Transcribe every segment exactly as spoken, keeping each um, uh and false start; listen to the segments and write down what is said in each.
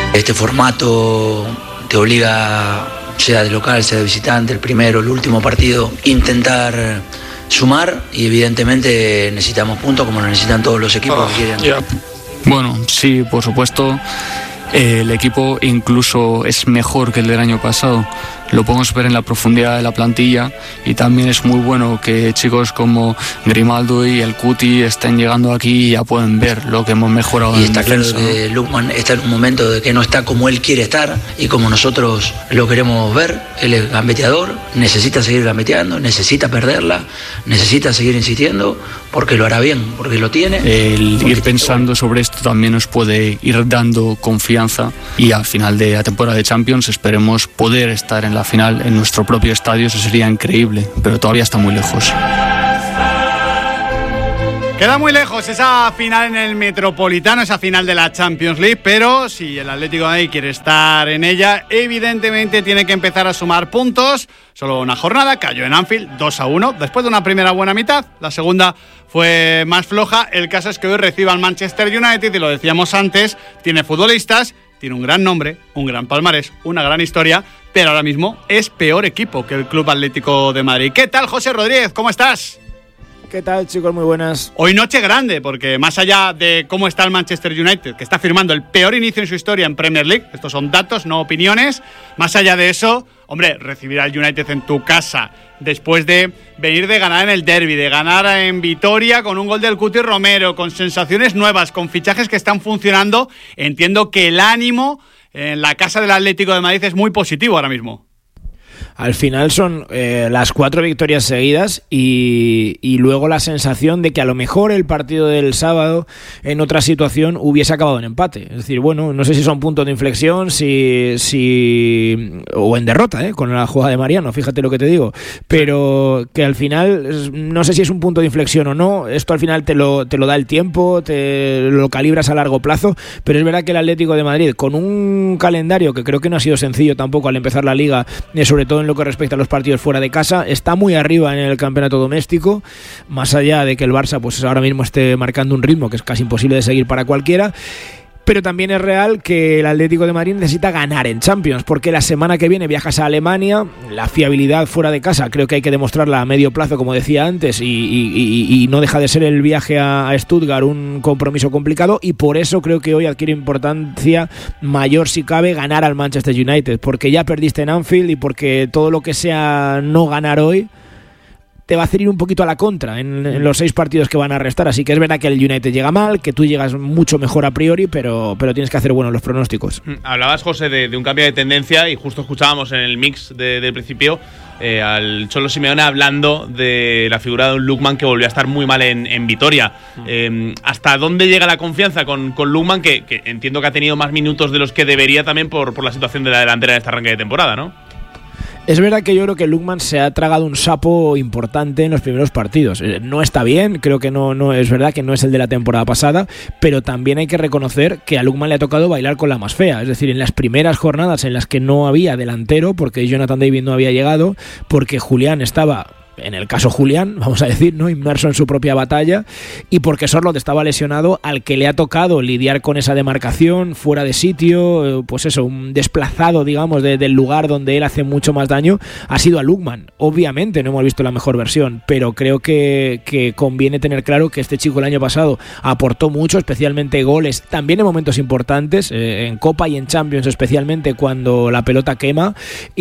Este formato te obliga, sea de local, sea de visitante, el primero, el último partido, intentar sumar, y evidentemente necesitamos puntos como lo necesitan todos los equipos oh, que quieren. Yeah. Bueno, sí, por supuesto. Eh, el equipo incluso es mejor que el del año pasado. Lo podemos ver en la profundidad de la plantilla, y también es muy bueno que chicos como Grimaldo y el Cuti estén llegando aquí y ya pueden ver lo que hemos mejorado. Y en está defensa, claro que ¿no? Lukman está en un momento de que no está como él quiere estar y como nosotros lo queremos ver. Él es gambeteador, necesita seguir gambeteando, necesita perderla, necesita seguir insistiendo, porque lo hará bien, porque lo tiene. El ir pensando sobre esto también nos puede ir dando confianza, y al final de la temporada de Champions esperemos poder estar en la final en nuestro propio estadio. Eso sería increíble, pero todavía está muy lejos. Queda muy lejos esa final en el Metropolitano, esa final de la Champions League, pero si el Atlético de Madrid quiere estar en ella, evidentemente tiene que empezar a sumar puntos. Solo una jornada, cayó en Anfield dos a uno, después de una primera buena mitad. La segunda fue más floja. El caso es que hoy recibe al Manchester United, y lo decíamos antes, tiene futbolistas, tiene un gran nombre, un gran palmarés, una gran historia, pero ahora mismo es peor equipo que el Club Atlético de Madrid. ¿Qué tal, José Rodríguez? ¿Cómo estás? ¿Qué tal, chicos? Muy buenas. Hoy noche grande, porque más allá de cómo está el Manchester United, que está firmando el peor inicio en su historia en Premier League, estos son datos, no opiniones, más allá de eso, hombre, recibir al United en tu casa, después de venir de ganar en el derbi, de ganar en Vitoria con un gol del Cuti Romero, con sensaciones nuevas, con fichajes que están funcionando, entiendo que el ánimo en la casa del Atlético de Madrid es muy positivo ahora mismo. Al final son eh, las cuatro victorias seguidas, y, y luego la sensación de que a lo mejor el partido del sábado en otra situación hubiese acabado en empate. Es decir, bueno, no sé si son puntos de inflexión, si, si o en derrota, ¿eh? Con la jugada de Mariano, fíjate lo que te digo. Pero que al final, no sé si es un punto de inflexión o no. Esto al final te lo, te lo da el tiempo, te lo calibras a largo plazo. Pero es verdad que el Atlético de Madrid, con un calendario que creo que no ha sido sencillo tampoco al empezar la Liga, eh, sobre todo en lo que respecta a los partidos fuera de casa, está muy arriba en el campeonato doméstico, más allá de que el Barça pues ahora mismo esté marcando un ritmo que es casi imposible de seguir para cualquiera. Pero también es real que el Atlético de Madrid necesita ganar en Champions, porque la semana que viene viajas a Alemania. La fiabilidad fuera de casa creo que hay que demostrarla a medio plazo, como decía antes, y, y, y, y no deja de ser el viaje a Stuttgart un compromiso complicado, y por eso creo que hoy adquiere importancia mayor, si cabe, ganar al Manchester United, porque ya perdiste en Anfield, y porque todo lo que sea no ganar hoy te va a hacer ir un poquito a la contra en, en los seis partidos que van a restar. Así que es verdad que el United llega mal, que tú llegas mucho mejor a priori, pero, pero tienes que hacer buenos los pronósticos. Hablabas, José, de, de un cambio de tendencia, y justo escuchábamos en el mix de, del principio eh, al Cholo Simeone hablando de la figura de un Lukman que volvió a estar muy mal en, en Vitoria. Mm. Eh, ¿Hasta dónde llega la confianza con, con Lukman, que, que entiendo que ha tenido más minutos de los que debería también por, por la situación de la delantera en este arranque de temporada, ¿no? Es verdad que yo creo que Lukman se ha tragado un sapo importante en los primeros partidos. No está bien, creo que no, no es verdad que no es el de la temporada pasada, pero también hay que reconocer que a Lukman le ha tocado bailar con la más fea. Es decir, en las primeras jornadas en las que no había delantero, porque Jonathan David no había llegado, porque Julián estaba, en el caso Julián, vamos a decir, ¿no?, inmerso en su propia batalla, y porque Sorloth estaba lesionado, al que le ha tocado lidiar con esa demarcación fuera de sitio, pues eso, un desplazado, digamos, de, del lugar donde él hace mucho más daño, ha sido a Lukman. Obviamente no hemos visto la mejor versión, pero creo que, que conviene tener claro que este chico el año pasado aportó mucho, especialmente goles, también en momentos importantes, eh, en Copa y en Champions, especialmente cuando la pelota quema,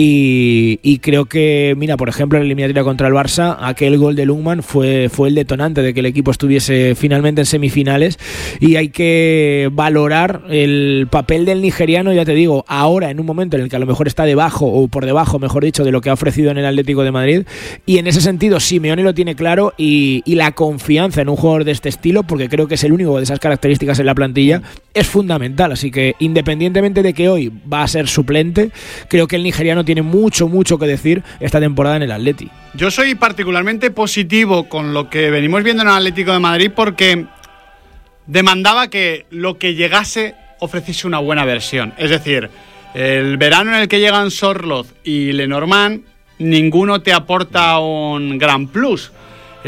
y, y creo que, mira, por ejemplo, en la eliminatoria contra el Barça, aquel gol de Lukman fue, fue el detonante de que el equipo estuviese finalmente en semifinales, y hay que valorar el papel del nigeriano, ya te digo, ahora en un momento en el que a lo mejor está debajo, o por debajo, mejor dicho, de lo que ha ofrecido en el Atlético de Madrid, y en ese sentido Simeone lo tiene claro, y, y la confianza en un jugador de este estilo, porque creo que es el único de esas características en la plantilla, es fundamental. Así que independientemente de que hoy va a ser suplente, creo que el nigeriano tiene mucho, mucho que decir esta temporada en el Atleti. Yo soy particularmente positivo con lo que venimos viendo en el Atlético de Madrid, porque demandaba que lo que llegase ofreciese una buena versión. Es decir, el verano en el que llegan Sorloth y Lenormand, ninguno te aporta un gran plus.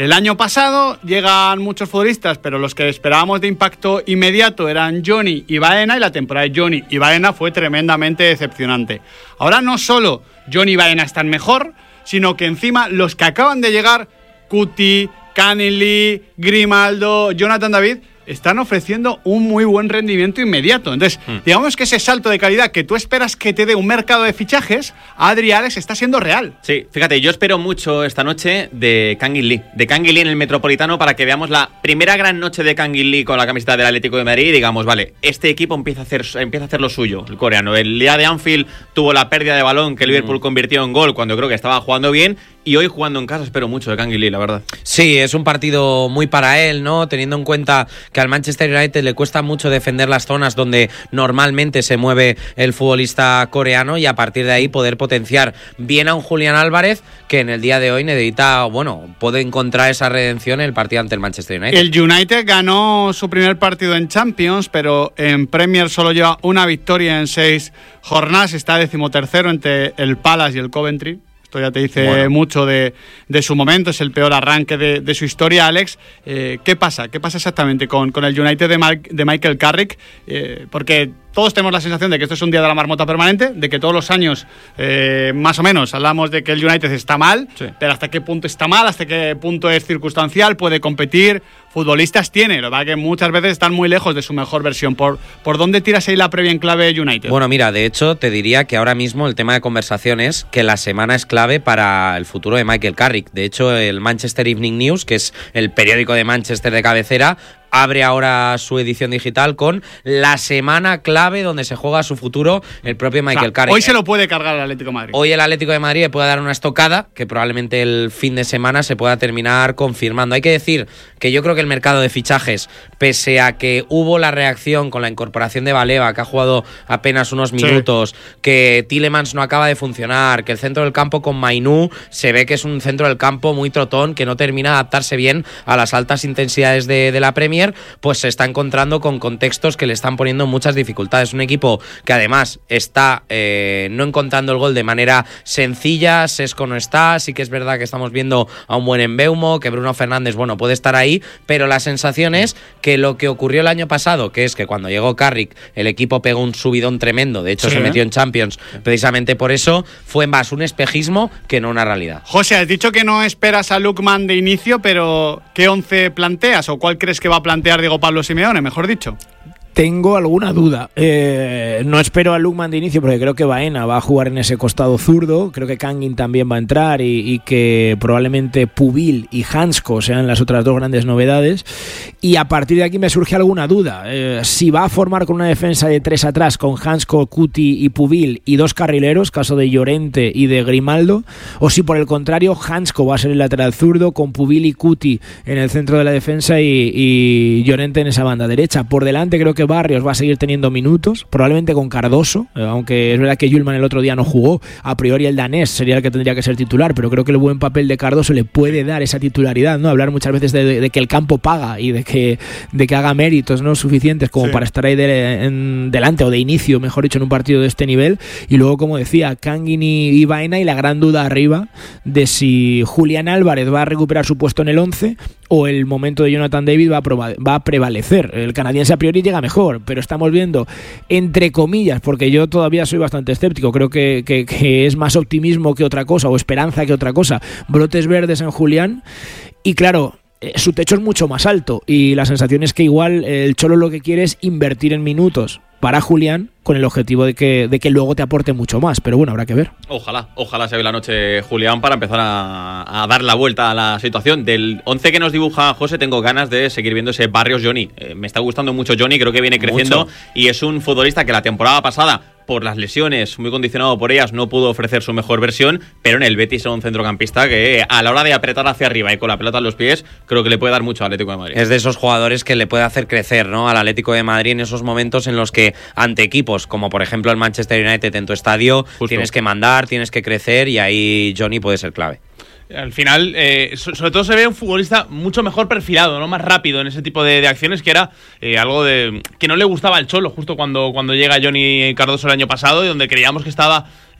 El año pasado llegan muchos futbolistas, pero los que esperábamos de impacto inmediato eran Johnny y Baena, y la temporada de Johnny y Baena fue tremendamente decepcionante. Ahora no solo Johnny y Baena están mejor, sino que encima los que acaban de llegar, Cuti, Cannily, Grimaldo, Jonathan David, están ofreciendo un muy buen rendimiento inmediato. Entonces, mm. digamos que ese salto de calidad que tú esperas que te dé un mercado de fichajes, Adri Alex está siendo real. Sí, fíjate, yo espero mucho esta noche de Kangin Lee, de Kangin Lee en el Metropolitano, para que veamos la primera gran noche de Kangin Lee con la camiseta del Atlético de Madrid y digamos, vale, este equipo empieza a hacer, empieza a hacer lo suyo, el coreano. El día de Anfield tuvo la pérdida de balón que Liverpool mm. convirtió en gol cuando creo que estaba jugando bien, y hoy jugando en casa espero mucho de Kangin Lee, la verdad. Sí, es un partido muy para él, ¿no? Teniendo en cuenta que al Manchester United le cuesta mucho defender las zonas donde normalmente se mueve el futbolista coreano, y a partir de ahí poder potenciar bien a un Julián Álvarez que en el día de hoy necesita, bueno, puede encontrar esa redención en el partido ante el Manchester United. El United ganó su primer partido en Champions, pero en Premier solo lleva una victoria en seis jornadas, está decimotercero entre el Palace y el Coventry. Esto ya te dice bueno. mucho de, de su momento, es el peor arranque de, de su historia, Alex. Eh, ¿Qué pasa? ¿Qué pasa exactamente con, con el United de, Mar, de Michael Carrick? Eh, porque todos tenemos la sensación de que esto es un día de la marmota permanente, de que todos los años, eh, más o menos, hablamos de que el United está mal, sí. pero hasta qué punto está mal, hasta qué punto es circunstancial, puede competir, futbolistas tiene, lo que pasa es que muchas veces están muy lejos de su mejor versión. ¿Por, por dónde tiras ahí la previa en clave United? Bueno, mira, de hecho, te diría que ahora mismo el tema de conversación es que la semana es clave para el futuro de Michael Carrick. De hecho, el Manchester Evening News, que es el periódico de Manchester de cabecera, abre ahora su edición digital con la semana clave donde se juega su futuro el propio Michael o sea, Carrick. Hoy se lo puede cargar el Atlético de Madrid. Hoy el Atlético de Madrid le puede dar una estocada que probablemente el fin de semana se pueda terminar confirmando. Hay que decir que yo creo que el mercado de fichajes, pese a que hubo la reacción con la incorporación de Baleva, que ha jugado apenas unos minutos, sí. que Tielemans no acaba de funcionar, que el centro del campo con Mainú se ve que es un centro del campo muy trotón, que no termina de adaptarse bien a las altas intensidades de, de la Premier, pues se está encontrando con contextos que le están poniendo muchas dificultades. Un equipo que además está eh, no encontrando el gol de manera sencilla, Sesco no está, sí que es verdad que estamos viendo a un buen Mbeumo, que Bruno Fernández, bueno, puede estar ahí, pero la sensación es que lo que ocurrió el año pasado, que es que cuando llegó Carrick el equipo pegó un subidón tremendo, de hecho sí, se metió en Champions precisamente por eso, fue más un espejismo que no una realidad. José, has dicho que no esperas a Lookman de inicio, pero ¿qué once planteas o cuál crees que va a plantear Diego Pablo Simeone, mejor dicho? Tengo alguna duda. Eh, no espero a Lookman de inicio porque creo que Baena va a jugar en ese costado zurdo. Creo que Kangin también va a entrar y, y que probablemente Pubil y Hansko sean las otras dos grandes novedades. Y a partir de aquí me surge alguna duda. Eh, si va a formar con una defensa de tres atrás con Hansko, Cuti y Pubil y dos carrileros, caso de Llorente y de Grimaldo, o si por el contrario Hansko va a ser el lateral zurdo con Pubil y Cuti en el centro de la defensa y, y Llorente en esa banda derecha. Por delante creo que Barrios va a seguir teniendo minutos, probablemente con Cardoso, eh, aunque es verdad que Hjulmand el otro día no jugó, a priori el danés sería el que tendría que ser titular, pero creo que el buen papel de Cardoso le puede dar esa titularidad, ¿no? Hablar muchas veces de, de, de que el campo paga y de que, de que haga méritos, ¿no?, suficientes como sí. para estar ahí de, en, delante o de inicio, mejor dicho, en un partido de este nivel. Y luego, como decía, Kangin y, y Baena, y la gran duda arriba de si Julián Álvarez va a recuperar su puesto en el once o el momento de Jonathan David va a, proba- va a prevalecer. El canadiense a priori llega mejor, pero estamos viendo, entre comillas, porque yo todavía soy bastante escéptico, creo que, que, que es más optimismo que otra cosa, o esperanza que otra cosa, brotes verdes en Julián, y claro, su techo es mucho más alto, y la sensación es que igual el Cholo lo que quiere es invertir en minutos para Julián, con el objetivo de que, de que luego te aporte mucho más, pero bueno, habrá que ver. Ojalá, ojalá se ve la noche Julián para empezar a, a dar la vuelta a la situación. Del once que nos dibuja José, tengo ganas de seguir viendo ese Barrios Johnny. Eh, me está gustando mucho Johnny, creo que viene creciendo mucho. Y es un futbolista que la temporada pasada, por las lesiones, muy condicionado por ellas, no pudo ofrecer su mejor versión, pero en el Betis es un centrocampista que a la hora de apretar hacia arriba y con la pelota en los pies, creo que le puede dar mucho al Atlético de Madrid. Es de esos jugadores que le puede hacer crecer, ¿no?, al Atlético de Madrid en esos momentos en los que ante equipos como por ejemplo el Manchester United en tu estadio, justo, tienes que mandar, tienes que crecer, y ahí Johnny puede ser clave. Al final, eh, sobre todo se ve un futbolista mucho mejor perfilado, ¿no?, más rápido en ese tipo de, de acciones, que era eh, algo de que no le gustaba al Cholo justo cuando, cuando llega Johnny Cardoso el año pasado, y donde creíamos que estaba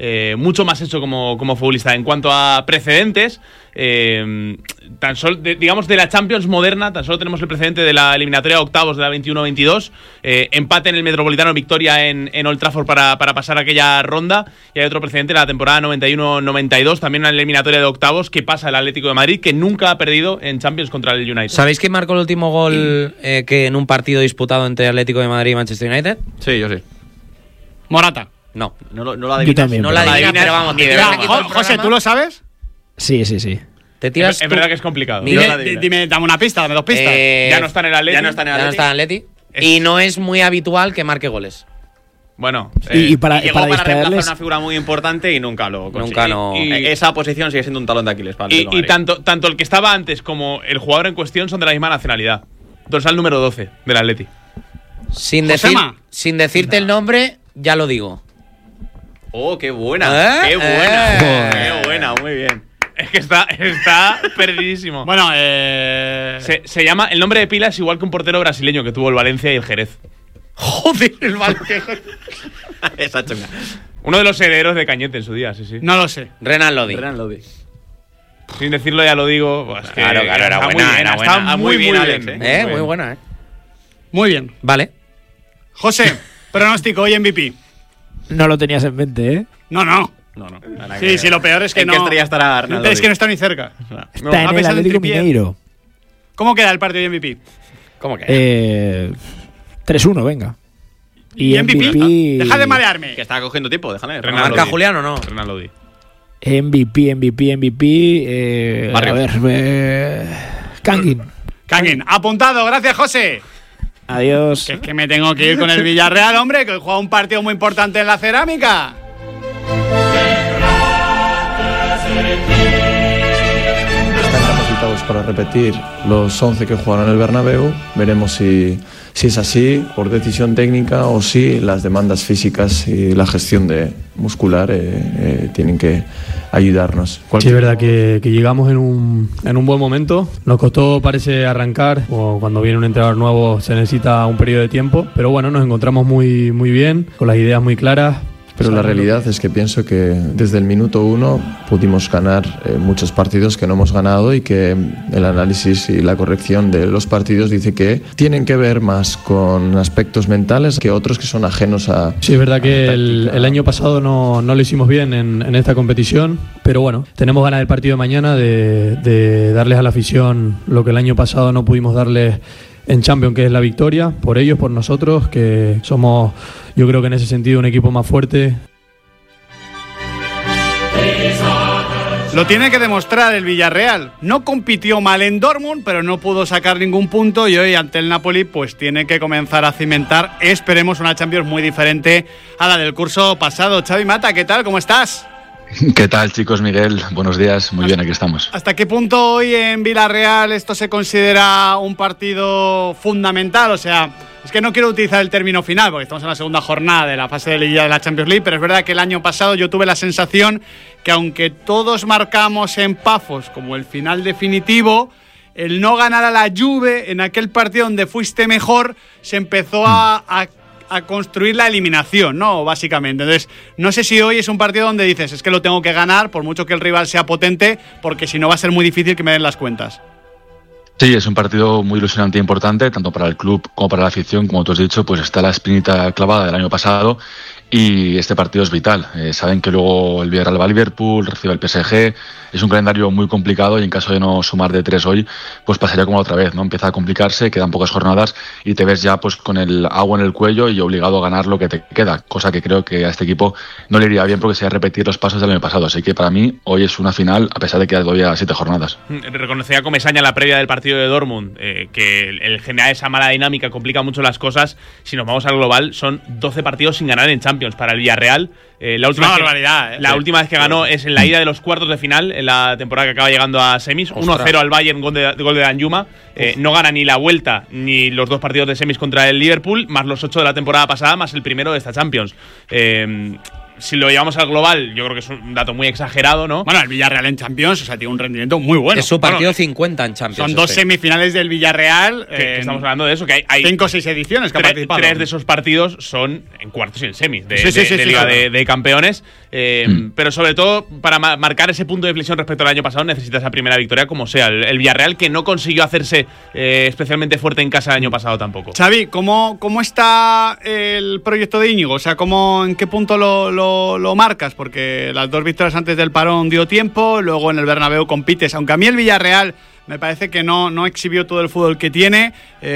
eh, mucho más hecho como, como futbolista. En cuanto a precedentes, eh, tan solo, de, digamos, de la Champions moderna, tan solo tenemos el precedente de la eliminatoria de octavos de la veintiuno veintidós, eh, empate en el Metropolitano, victoria en, en Old Trafford para, para pasar aquella ronda, y hay otro precedente de la temporada noventa y uno noventa y dos, también en la eliminatoria de octavos, que pasa el Atlético de Madrid, que nunca ha perdido en Champions contra el United. ¿Sabéis quién marcó el último gol eh, que en un partido disputado entre Atlético de Madrid y Manchester United? Sí, yo sí. Morata. No. No, lo- no la Yo adivinas. también. No la pero- adivinas, pero vamos, ni de Ya, verdad que todo el Jo- José, programa- ¿tú lo sabes? Sí, sí, sí. Te tiras Es, es tú- verdad que es complicado. Miguel, Dime, di- dime, dame una pista, dame dos pistas. Eh, ya no está en el Atlético. ya no está en el ya no Atleti. está en Atleti. Es- Y no es muy habitual que marque goles. Bueno, Y, eh, y para, Y llegó para para, reemplazar distraerles, una figura muy importante y nunca lo consiguió. Nunca no- Y- Y- esa posición sigue siendo un talón de Aquiles para el y, Atlético de y Madrid. tanto, tanto el que estaba antes como el jugador en cuestión son de la misma nacionalidad. Dorsal número doce del Atleti. Sin, decir, Josema. sin decirte el nombre, ya lo digo. Oh, qué buena. ¿Eh? Qué buena. Eh. Qué buena, muy bien. Es que está, está perdidísimo. Bueno, eh. Se, se llama, el nombre de pila es igual que un portero brasileño que tuvo el Valencia y el Jerez. Joder, el Valencia. Esa chunga. Uno de los herederos de Cañete en su día, sí, sí. No lo sé. Renan Lodi. Renan Lodi. Sin decirlo ya lo digo. Pues que Claro, claro, era está muy buena, bien, era está buena. muy, Muy bien, muy Alex, bien. Eh, muy buena, eh. Muy bien. Vale. José, pronóstico hoy M V P. no lo tenías en mente, ¿eh? No, no. No, no. nada Sí, que- sí, lo peor es que ¿En no. qué estrella estará Renan Lodi? Es que no está ni cerca. Está a en el pesar del Atlético tripié. Mineiro. ¿Cómo queda el partido de M V P? ¿Cómo que? Eh, tres uno, venga. Y, ¿Y M V P? Deja de marearme. Que está cogiendo tiempo, déjale. Renan ¿Marca Lodi. Julián o no? Renan Lodi. M V P, M V P, M V P. Eh, a Barrio. ver, eh, Kangin. Kangin, apuntado, gracias José. Adiós. Que es que me tengo que ir con el Villarreal, hombre, que hoy juega un partido muy importante en la cerámica. Están capacitados para repetir los once que jugaron en el Bernabéu. Veremos si, si es así por decisión técnica o si las demandas físicas y la gestión de muscular eh, eh, tienen que ayudarnos. Sí, es verdad que, que llegamos en un, en un buen momento. Nos costó, parece, arrancar. O cuando viene un entrenador nuevo se necesita un periodo de tiempo. Pero bueno, nos encontramos muy, muy bien, con las ideas muy claras. Pero la realidad es que pienso que desde el minuto uno pudimos ganar eh, muchos partidos que no hemos ganado y que el análisis y la corrección de los partidos dice que tienen que ver más con aspectos mentales que otros que son ajenos a... Sí, es verdad que el, el año pasado no, no lo hicimos bien en, en esta competición, pero bueno, tenemos ganas del partido de mañana de, de darles a la afición lo que el año pasado no pudimos darles en Champions, que es la victoria, por ellos, por nosotros, que somos, yo creo que en ese sentido, un equipo más fuerte. Lo tiene que demostrar el Villarreal. No compitió mal en Dortmund, pero no pudo sacar ningún punto y hoy ante el Napoli pues tiene que comenzar a cimentar, esperemos, una Champions muy diferente a la del curso pasado. Xavi Mata, ¿qué tal? ¿Cómo estás? ¿Qué tal, chicos? Miguel, buenos días. Muy bien, aquí estamos. ¿Hasta qué punto hoy en Villarreal esto se considera un partido fundamental? O sea, es que no quiero utilizar el término final porque estamos en la segunda jornada de la fase de liguilla de la Champions League, pero es verdad que el año pasado yo tuve la sensación que aunque todos marcamos en Pafos como el final definitivo, el no ganar a la Juve en aquel partido donde fuiste mejor se empezó a, a a construir la eliminación, ¿no? Básicamente. Entonces, no sé si hoy es un partido donde dices, es que lo tengo que ganar, por mucho que el rival sea potente, porque si no va a ser muy difícil que me den las cuentas. Sí, es un partido muy ilusionante e importante, tanto para el club como para la afición. Como tú has dicho, pues está la espinita clavada del año pasado y este partido es vital. Eh, saben que luego el Villarreal va a Liverpool, recibe el P S G. Es un calendario muy complicado y en caso de no sumar de tres hoy, pues pasaría como otra vez, ¿no? Empieza a complicarse, quedan pocas jornadas y te ves ya pues con el agua en el cuello y obligado a ganar lo que te queda, cosa que creo que a este equipo no le iría bien porque sería repetir los pasos del año pasado. Así que para mí hoy es una final a pesar de que quedan todavía siete jornadas. Reconocía Comesaña en la previa del partido de Dortmund eh, que el, el generar esa mala dinámica complica mucho las cosas. Si nos vamos al global, son doce partidos sin ganar en Champions para el Villarreal. Eh, la última, una vez que, barbaridad, ¿eh? la Sí. última vez que ganó es en la ida de los cuartos de final, en la temporada que acaba llegando a semis. uno cero al Bayern, gol de, gol de Danjuma. Eh, no gana ni la vuelta ni los dos partidos de semis contra el Liverpool, más los ocho de la temporada pasada, más el primero de esta Champions. Eh, si lo llevamos al global, yo creo que es un dato muy exagerado, ¿no? Bueno, el Villarreal en Champions, o sea, tiene un rendimiento muy bueno. Es su partido bueno, cincuenta en Champions. Son dos este. semifinales del Villarreal. Que, que estamos hablando de eso, que hay, hay cinco o seis ediciones que ha participado. Tres de esos partidos son en cuartos y en semis de, sí, sí, de, sí, de sí, Liga sí, de, de Campeones. Eh, mm. Pero sobre todo, para ma- marcar ese punto de inflexión respecto al año pasado, necesita esa primera victoria como sea. El, el Villarreal, que no consiguió hacerse eh, especialmente fuerte en casa el año pasado tampoco. Xavi, ¿cómo, cómo está el proyecto de Íñigo? O sea, ¿cómo, ¿en qué punto lo, lo, lo marcas? Porque las dos victorias antes del parón dio tiempo, luego en el Bernabéu compites. Aunque a mí el Villarreal me parece que no, no exhibió todo el fútbol que tiene.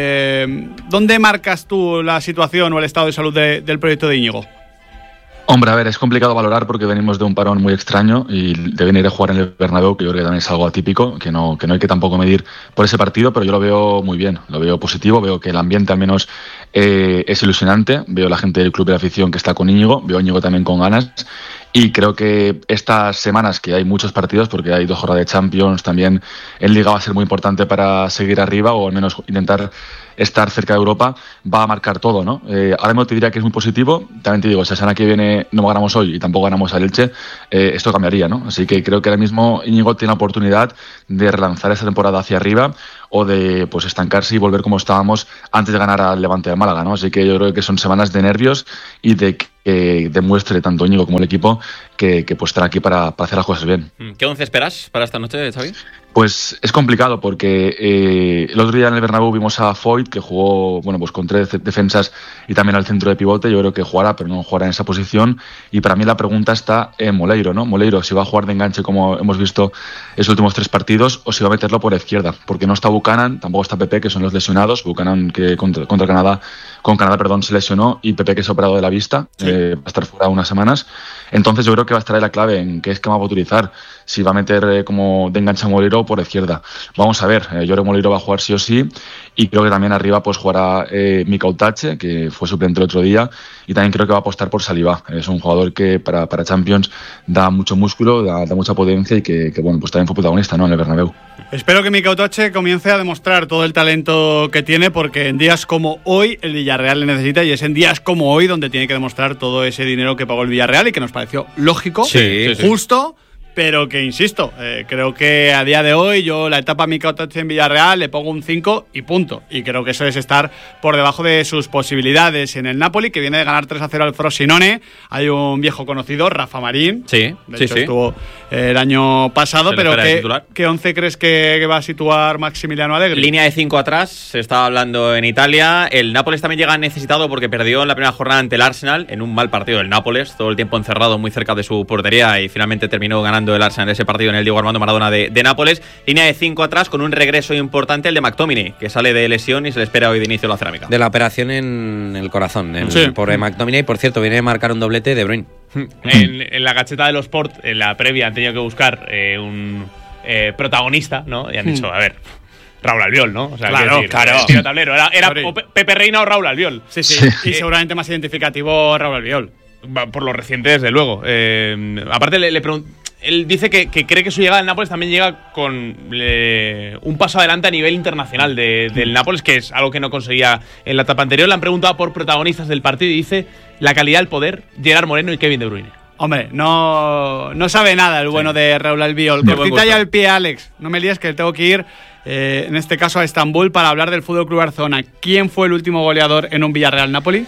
Eh, ¿Dónde marcas tú la situación o el estado de salud de, del proyecto de Íñigo? Hombre, a ver, es complicado valorar porque venimos de un parón muy extraño y de venir a jugar en el Bernabéu, que yo creo que también es algo atípico, que no, que no hay que tampoco medir por ese partido, pero yo lo veo muy bien, lo veo positivo, veo que el ambiente al menos eh, es ilusionante, veo la gente del club de la afición que está con Íñigo, veo a Íñigo también con ganas. Y creo que estas semanas, que hay muchos partidos, porque hay dos jornadas de Champions, también en Liga va a ser muy importante para seguir arriba o al menos intentar estar cerca de Europa, va a marcar todo, ¿no? Eh, ahora mismo te diría que es muy positivo. También te digo, si la semana que viene no ganamos hoy y tampoco ganamos al Elche, eh, esto cambiaría, ¿no? Así que creo que ahora mismo Íñigo tiene la oportunidad de relanzar esta temporada hacia arriba o de pues estancarse y volver como estábamos antes de ganar al Levante de Málaga, ¿no? Así que yo creo que son semanas de nervios y de que eh, demuestre tanto Íñigo como el equipo que, que pues están aquí para, para hacer las cosas bien. ¿Qué once esperas para esta noche, Xavi? Pues es complicado porque eh, el otro día en el Bernabéu vimos a Foyt, que jugó bueno pues con tres defensas y también al centro de pivote. Yo creo que jugará, pero no jugará en esa posición. Y para mí la pregunta está en Moleiro, ¿no? Moleiro, si va a jugar de enganche como hemos visto en los últimos tres partidos o si va a meterlo por la izquierda. Porque no está Buchanan, tampoco está Pepe, que son los lesionados. Buchanan, que contra, contra Canadá, con Canadá perdón, se lesionó, y Pepe, que se ha operado de la vista, sí. eh, va a estar fuera unas semanas. Entonces yo creo que va a estar ahí la clave en qué esquema va a utilizar. Si va a meter eh, como de enganche a Moleiro por izquierda. Vamos a ver, eh, yo creo que Moleiro va a jugar sí o sí, y creo que también arriba pues jugará eh, Mika Otache, que fue suplente el otro día, y también creo que va a apostar por Saliba. Es un jugador que para, para Champions da mucho músculo, da, da mucha potencia y que, que bueno, pues también fue protagonista, ¿no?, en el Bernabéu. Espero que Mika Otache comience a demostrar todo el talento que tiene, porque en días como hoy el Villarreal le necesita, y es en días como hoy donde tiene que demostrar todo ese dinero que pagó el Villarreal y que nos pareció lógico, sí, sí, justo. Sí. Pero que, insisto, eh, creo que a día de hoy yo la etapa Mika Otache en Villarreal le pongo un cinco y punto. Y creo que eso es estar por debajo de sus posibilidades. En el Napoli, que viene de ganar tres a cero al Frosinone, hay un viejo conocido, Rafa Marín. Sí, de sí, hecho sí. estuvo eh, el año pasado, Se pero ¿qué, titular. ¿qué once crees que, que va a situar Maximiliano Allegri? Línea de cinco atrás, se estaba hablando en Italia. El Nápoles también llega necesitado porque perdió en la primera jornada ante el Arsenal, en un mal partido del Nápoles, todo el tiempo encerrado muy cerca de su portería, y finalmente terminó ganando el Arsenal ese partido en el Diego Armando Maradona de, de Nápoles. Línea de cinco atrás con un regreso importante, el de McTominay, que sale de lesión y se le espera hoy de inicio la cerámica. De la operación en el corazón, en, sí. por McTominay. Por cierto, viene a marcar un doblete de Bruyne. En, en la gacheta de los Sport, en la previa, han tenido que buscar eh, un eh, protagonista, ¿no? Y han dicho, a ver, Raúl Albiol, ¿no? O sea, Claro, decir, claro. el tiro tablero. Era, era Sorry. o Pe- Pepe Reina o Raúl Albiol. Sí, sí, y seguramente más identificativo Raúl Albiol. Va, por lo reciente, desde luego. Eh, aparte, le, le pregun- él dice que, que cree que su llegada al Nápoles también llega con eh, un paso adelante a nivel internacional de, del Nápoles, que es algo que no conseguía en la etapa anterior. Le han preguntado por protagonistas del partido y dice la calidad, el poder, Gerard Moreno y Kevin De Bruyne. Hombre, no, no sabe nada el bueno sí. de Raúl Albiol. Qué Cortita ya el pie, Alex. No me líes que tengo que ir, eh, en este caso, a Estambul para hablar del Fútbol Club Barcelona. ¿Quién fue el último goleador en un Villarreal Napoli?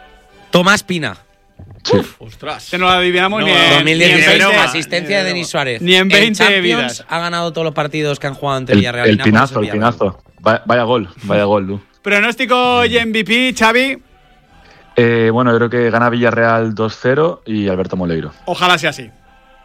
Tomás Pina. Sí. ¡Ostras! Que no lo adivinamos No, ni, en, dos mil ni en dieciséis, veinte. asistencia de Denis Suárez. Ni en veinte Champions vidas. Ha ganado todos los partidos que han jugado ante El, Villarreal. y el Nápoles pinazo, en el Villarreal. pinazo. Vaya, vaya gol, vaya gol, tú. Pronóstico y M V P, Xavi. Eh, bueno, yo creo que gana Villarreal dos cero y Alberto Moleiro. Ojalá sea así.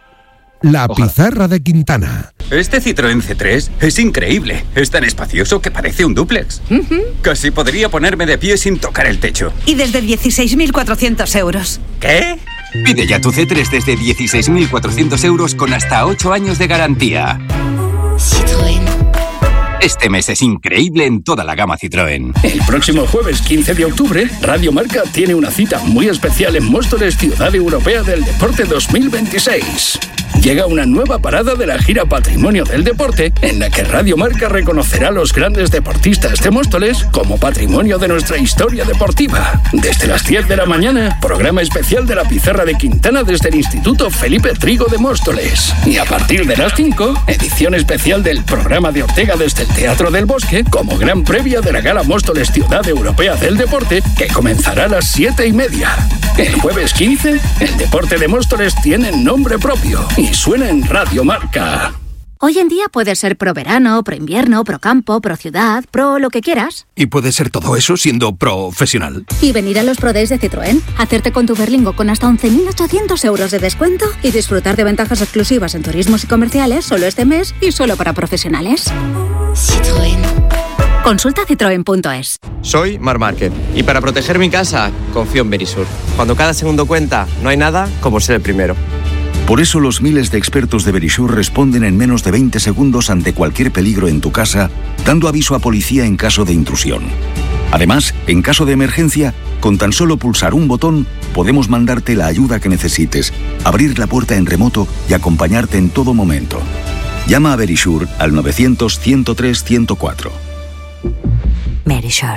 La Ojalá. pizarra de Quintana. Este Citroën C tres es increíble. Es tan espacioso que parece un dúplex. Uh-huh. Casi podría ponerme de pie sin tocar el techo. Y desde dieciséis mil cuatrocientos euros. ¿Qué? Pide ya tu C tres desde dieciséis mil cuatrocientos euros con hasta ocho años de garantía. Citroën. Este mes es increíble en toda la gama Citroën. El próximo jueves quince de octubre, Radio Marca tiene una cita muy especial en Móstoles, Ciudad Europea del Deporte dos mil veintiséis. llega una nueva parada de la gira Patrimonio del Deporte, en la que Radio Marca reconocerá a los grandes deportistas de Móstoles como patrimonio de nuestra historia deportiva. Desde las diez de la mañana, programa especial de la Pizarra de Quintana desde el Instituto Felipe Trigo de Móstoles. Y a partir de las cinco, edición especial del programa de Ortega desde el Teatro del Bosque, como gran previa de la Gala Móstoles Ciudad Europea del Deporte, que comenzará a las siete y media. El jueves quince, el deporte de Móstoles tiene nombre propio y suena en Radio Marca. Hoy en día puedes ser pro verano, pro invierno, pro campo, pro ciudad, pro lo que quieras. Y puedes ser todo eso siendo profesional. Y venir a los Pro Days de Citroën, hacerte con tu Berlingo con hasta once mil ochocientos euros de descuento y disfrutar de ventajas exclusivas en turismos y comerciales solo este mes y solo para profesionales. Citroën. Consulta citroen punto es. Soy Mar Márquez y para proteger mi casa confío en Verisur. Cuando cada segundo cuenta, no hay nada como ser el primero. Por eso los miles de expertos de Verisur responden en menos de veinte segundos ante cualquier peligro en tu casa, dando aviso a policía en caso de intrusión. Además, en caso de emergencia, con tan solo pulsar un botón, podemos mandarte la ayuda que necesites, abrir la puerta en remoto y acompañarte en todo momento. Llama a Verisur al novecientos, ciento tres, ciento cuatro. Verisur.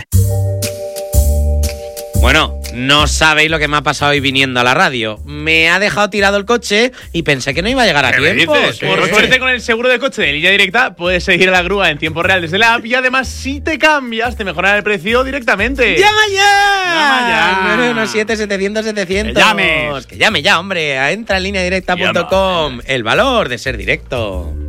Bueno, no sabéis lo que me ha pasado hoy viniendo a la radio. Me ha dejado tirado el coche y pensé que no iba a llegar a ¿Qué tiempo. me dices? Por Sí. suerte, con el seguro de coche de Línea Directa puedes seguir a la grúa en tiempo real desde la app y además si te cambias te mejoran el precio directamente. ¡Llama ya! ¡Llama ya! nueve uno siete, setecientos, setecientos. ¡Que llames! Que llame ya, hombre. Entra en línea directa punto com. El valor de ser directo.